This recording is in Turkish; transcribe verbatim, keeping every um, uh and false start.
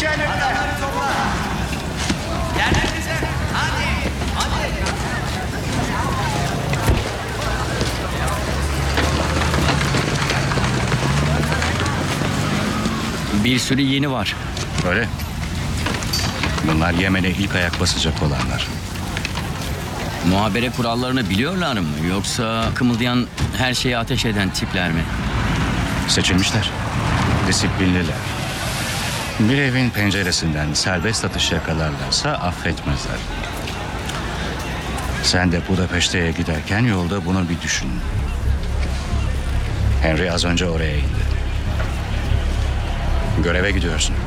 Adamları topla. Yerlerinize. Hadi. Hadi. Bir sürü yeni var. Öyle. Bunlar Yemen'e ilk ayak basacak olanlar. Muhabere kurallarını biliyorlar mı? Yoksa kımıldayan her şeye ateş eden tipler mi? Seçilmişler. Disiplinliler. Bir evin penceresinden serbest atış yakalarlarsa affetmezler. Sen de Budapeşte'ye giderken yolda bunu bir düşün. Henry az önce oraya indi. Göreve gidiyorsun.